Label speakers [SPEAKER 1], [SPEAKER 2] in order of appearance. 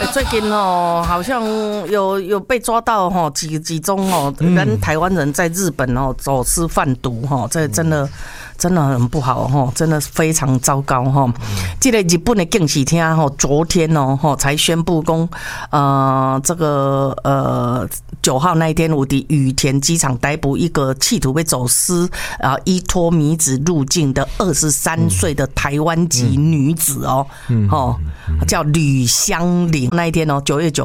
[SPEAKER 1] 最近哦，好像有被抓到哈几宗哦，跟台湾人在日本哦走私贩毒哈，这真的很不好哈，真的非常糟糕哈。这个日本的警视厅哈，昨天哦才宣布公这个9号那一天，我的羽田机场逮捕一个企图被走私依托米子入境的23岁的台湾籍女子哦，叫吕香玲。那一天哦，9月9